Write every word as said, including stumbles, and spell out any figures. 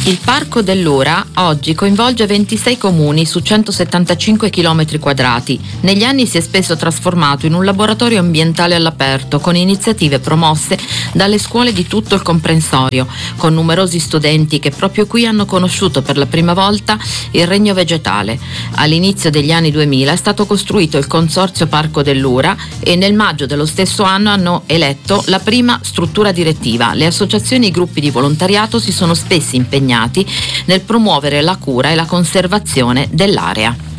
Il Parco dell'Ura oggi coinvolge ventisei comuni su centosettantacinque chilometri quadrati. Negli anni si è spesso trasformato in un laboratorio ambientale all'aperto, con iniziative promosse dalle scuole di tutto il comprensorio, con numerosi studenti che proprio qui hanno conosciuto per la prima volta il regno vegetale. All'inizio degli anni duemila è stato costruito il Consorzio Parco dell'Ura e nel maggio dello stesso anno hanno eletto la prima struttura direttiva. Le associazioni e i gruppi di volontariato si sono spesso impegnati nel promuovere la cura e la conservazione dell'area.